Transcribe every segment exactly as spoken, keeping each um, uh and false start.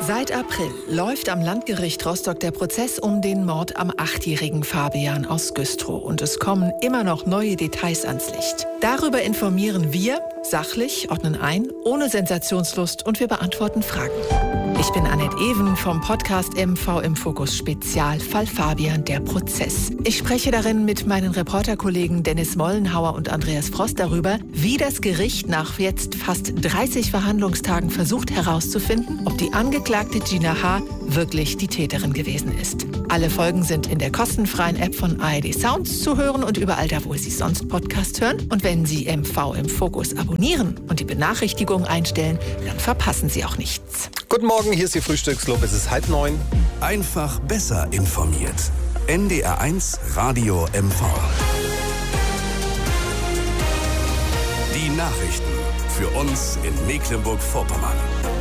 Seit April läuft am Landgericht Rostock der Prozess um den Mord am achtjährigen Fabian aus Güstrow. Und es kommen immer noch neue Details ans Licht. Darüber informieren wir, sachlich, ordnen ein, ohne Sensationslust und wir beantworten Fragen. Ich bin Annette Even vom Podcast M V im Fokus Spezialfall Fabian, der Prozess. Ich spreche darin mit meinen Reporterkollegen Dennis Mollenhauer und Andreas Frost darüber, wie das Gericht nach jetzt fast dreißig Verhandlungstagen versucht herauszufinden, ob die Angeklagte Gina H. wirklich die Täterin gewesen ist. Alle Folgen sind in der kostenfreien App von A R D Sounds zu hören und überall da, wo Sie sonst Podcast hören. Und wenn Sie M V im Fokus abonnieren und die Benachrichtigung einstellen, dann verpassen Sie auch nichts. Guten Morgen, hier ist die Frühstückslob, es ist halb neun. Einfach besser informiert. N D R eins Radio M V. Die Nachrichten für uns in Mecklenburg-Vorpommern.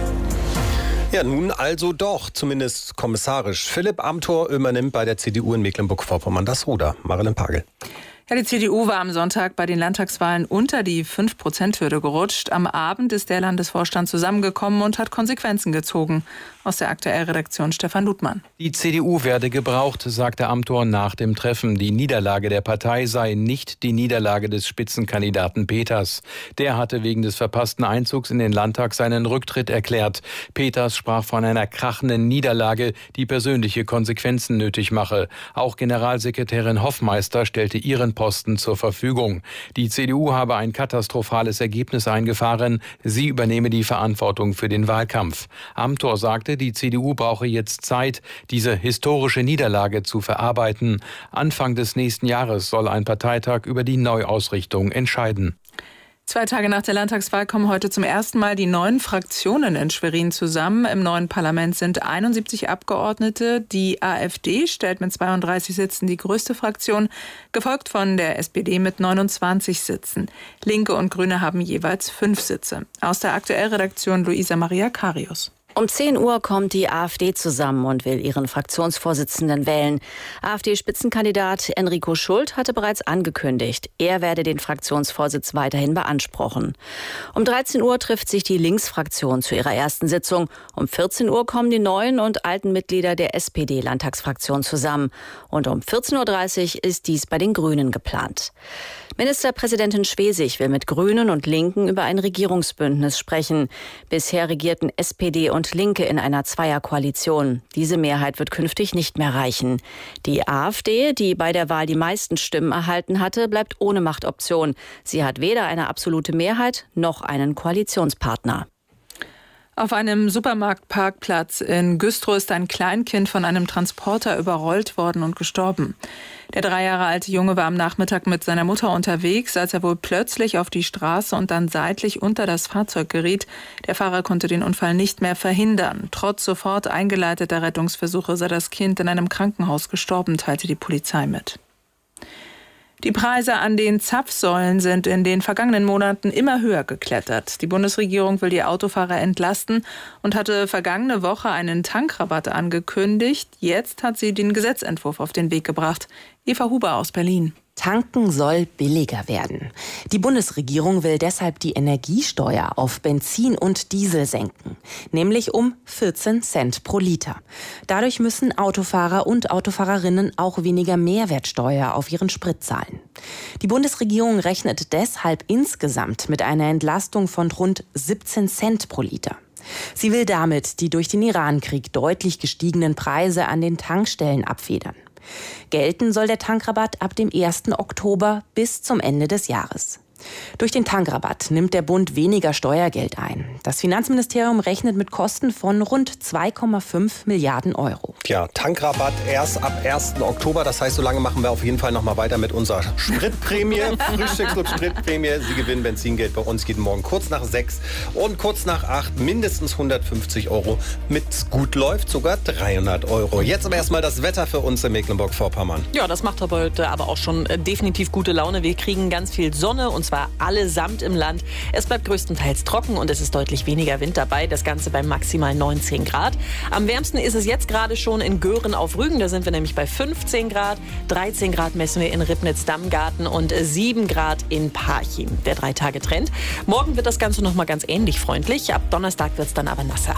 Ja, nun also doch, zumindest kommissarisch. Philipp Amthor übernimmt bei der C D U in Mecklenburg-Vorpommern das Ruder. Marilyn Pagel. Ja, die C D U war am Sonntag bei den Landtagswahlen unter die fünf Prozent Hürde gerutscht. Am Abend ist der Landesvorstand zusammengekommen und hat Konsequenzen gezogen. Aus der Aktuellredaktion Stefan Ludmann. Die C D U werde gebraucht, sagte Amthor nach dem Treffen. Die Niederlage der Partei sei nicht die Niederlage des Spitzenkandidaten Peters. Der hatte wegen des verpassten Einzugs in den Landtag seinen Rücktritt erklärt. Peters sprach von einer krachenden Niederlage, die persönliche Konsequenzen nötig mache. Auch Generalsekretärin Hoffmeister stellte ihren Posten zur Verfügung. Die C D U habe ein katastrophales Ergebnis eingefahren. Sie übernehme die Verantwortung für den Wahlkampf. Amthor sagte, die C D U brauche jetzt Zeit, diese historische Niederlage zu verarbeiten. Anfang des nächsten Jahres soll ein Parteitag über die Neuausrichtung entscheiden. Zwei Tage nach der Landtagswahl kommen heute zum ersten Mal die neuen Fraktionen in Schwerin zusammen. Im neuen Parlament sind einundsiebzig Abgeordnete. Die AfD stellt mit zweiunddreißig Sitzen die größte Fraktion, gefolgt von der S P D mit neunundzwanzig Sitzen. Linke und Grüne haben jeweils fünf Sitze. Aus der Aktuellredaktion Luisa Maria Karius. Um zehn Uhr kommt die AfD zusammen und will ihren Fraktionsvorsitzenden wählen. AfD-Spitzenkandidat Enrico Schult hatte bereits angekündigt, er werde den Fraktionsvorsitz weiterhin beanspruchen. Um dreizehn Uhr trifft sich die Linksfraktion zu ihrer ersten Sitzung. Um vierzehn Uhr kommen die neuen und alten Mitglieder der S P D-Landtagsfraktion zusammen. Und um vierzehn Uhr dreißig ist dies bei den Grünen geplant. Ministerpräsidentin Schwesig will mit Grünen und Linken über ein Regierungsbündnis sprechen. Bisher regierten S P D und Linke in einer Zweierkoalition. Diese Mehrheit wird künftig nicht mehr reichen. Die AfD, die bei der Wahl die meisten Stimmen erhalten hatte, bleibt ohne Machtoption. Sie hat weder eine absolute Mehrheit noch einen Koalitionspartner. Auf einem Supermarktparkplatz in Güstrow ist ein Kleinkind von einem Transporter überrollt worden und gestorben. Der drei Jahre alte Junge war am Nachmittag mit seiner Mutter unterwegs, als er wohl plötzlich auf die Straße und dann seitlich unter das Fahrzeug geriet. Der Fahrer konnte den Unfall nicht mehr verhindern. Trotz sofort eingeleiteter Rettungsversuche sei das Kind in einem Krankenhaus gestorben, teilte die Polizei mit. Die Preise an den Zapfsäulen sind in den vergangenen Monaten immer höher geklettert. Die Bundesregierung will die Autofahrer entlasten und hatte vergangene Woche einen Tankrabatt angekündigt. Jetzt hat sie den Gesetzentwurf auf den Weg gebracht. Eva Huber aus Berlin. Tanken soll billiger werden. Die Bundesregierung will deshalb die Energiesteuer auf Benzin und Diesel senken, nämlich um vierzehn Cent pro Liter. Dadurch müssen Autofahrer und Autofahrerinnen auch weniger Mehrwertsteuer auf ihren Sprit zahlen. Die Bundesregierung rechnet deshalb insgesamt mit einer Entlastung von rund siebzehn Cent pro Liter. Sie will damit die durch den Irankrieg deutlich gestiegenen Preise an den Tankstellen abfedern. Gelten soll der Tankrabatt ab dem ersten Oktober bis zum Ende des Jahres. Durch den Tankrabatt nimmt der Bund weniger Steuergeld ein. Das Finanzministerium rechnet mit Kosten von rund zwei Komma fünf Milliarden Euro. Ja, Tankrabatt erst ab ersten Oktober. Das heißt, so lange machen wir auf jeden Fall noch mal weiter mit unserer Spritprämie. Frühstücksclub Spritprämie. Sie gewinnen Benzingeld bei uns. Geht morgen kurz nach sechs und kurz nach acht mindestens hundertfünfzig Euro. Mit gut läuft sogar dreihundert Euro. Jetzt aber erstmal das Wetter für uns in Mecklenburg-Vorpommern. Ja, das macht aber heute aber auch schon definitiv gute Laune. Wir kriegen ganz viel Sonne und zwar allesamt im Land. Es bleibt größtenteils trocken und es ist deutlich weniger Wind dabei. Das Ganze bei maximal neunzehn Grad. Am wärmsten ist es jetzt gerade schon in Göhren auf Rügen. Da sind wir nämlich bei fünfzehn Grad. dreizehn Grad messen wir in Ribnitz-Dammgarten und sieben Grad in Parchim. Der Drei-Tage-Trend. Morgen wird das Ganze noch mal ganz ähnlich freundlich. Ab Donnerstag wird es dann aber nasser.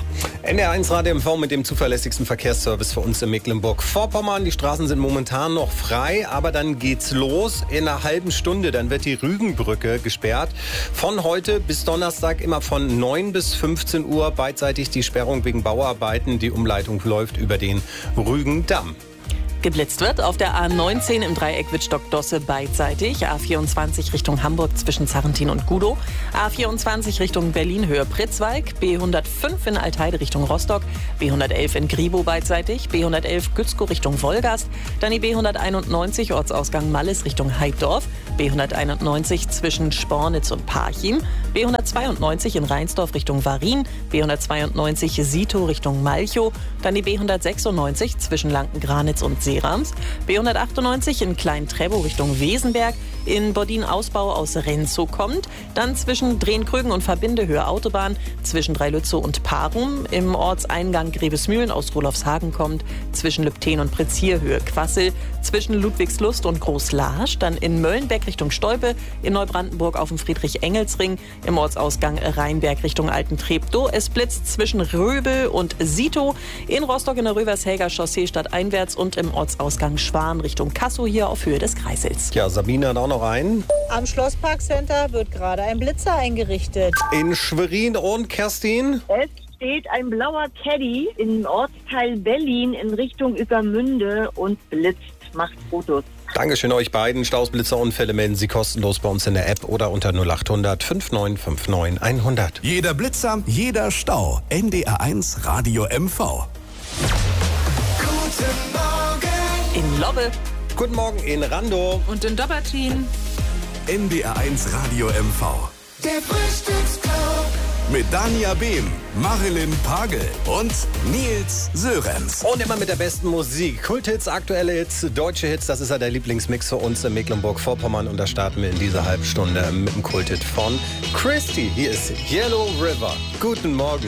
N D R eins Radio M V mit dem zuverlässigsten Verkehrsservice für uns in Mecklenburg-Vorpommern. Die Straßen sind momentan noch frei, aber dann geht's los. In einer halben Stunde, dann wird die Rügenbrücke gesperrt. Von heute bis Donnerstag immer von neun bis fünfzehn Uhr beidseitig die Sperrung wegen Bauarbeiten. Die Umleitung läuft über den Rügendamm. Geblitzt wird auf der A neunzehn im Dreieck Wittstock-Dosse beidseitig, A vierundzwanzig Richtung Hamburg zwischen Zarrentin und Gudow, A vierundzwanzig Richtung Berlin Höhe Pritzwalk, B hundertfünf in Altheide Richtung Rostock, B hundertelf in Gribow beidseitig, B hundertelf Gützkow Richtung Wolgast, dann die B hunderteinundneunzig Ortsausgang Malles Richtung Heiddorf, B hunderteinundneunzig zwischen Spornitz und Parchim, B hundertzweiundneunzig in Rheinsdorf Richtung Varin, B hundertzweiundneunzig Sito Richtung Malchow, dann die B hundertsechsundneunzig zwischen Lanken-Granitz und Seerams, B hundertachtundneunzig in Klein-Trebow Richtung Wesenberg, in Bordin-Ausbau aus Renzow kommt, dann zwischen Drehen-Krügen und Verbindehöhe Autobahn, zwischen Dreilützow und Parum, im Ortseingang Grebesmühlen aus Rolofshagen kommt, zwischen Lübten und Prezierhöhe Quassel, zwischen Ludwigslust und Groß-Laasch, dann in Möllenbeck Richtung Stolpe, in Neubrandenburg auf dem Friedrich-Engels-Ring, im Ortsausgang Rheinberg Richtung Alten-Treptow. Es blitzt zwischen Röbel und Sito, in Rostock in der Rövershelger Chaussee stadteinwärts und im Ortsausgang Schwan Richtung Kassow hier auf Höhe des Kreisels. Ja, Sabine hat auch noch einen. Am Schlossparkcenter wird gerade ein Blitzer eingerichtet. In Schwerin und Kerstin? Es steht ein blauer Caddy im Ortsteil Berlin in Richtung Ueckermünde und blitzt, macht Fotos. Dankeschön euch beiden. Stausblitzerunfälle melden Sie kostenlos bei uns in der App oder unter null acht hundert fünfundneunzig neunundfünfzig hundert. Jeder Blitzer, jeder Stau. N D R eins Radio M V. Guten Morgen. In Lobbe. Guten Morgen in Randow. Und in Dobbertin. N D R eins Radio M V. Der Frühstücksclub. Mit Dania Behm, Marilyn Pagel und Nils Sörenz. Und immer mit der besten Musik. Kulthits, aktuelle Hits, deutsche Hits. Das ist ja der Lieblingsmix für uns in Mecklenburg-Vorpommern. Und da starten wir in dieser Halbstunde mit dem Kulthit von Christy. Hier ist Yellow River. Guten Morgen.